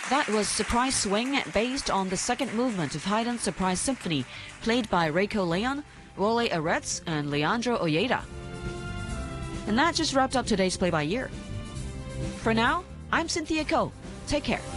That was Surprise Swing, based on the second movement of Haydn's Surprise Symphony, played by Reiko Leon, Wole Aretz, and Leandro Ojeda. And that just wrapped up today's Play by Ear. For now, I'm Cynthia Ko. Take care.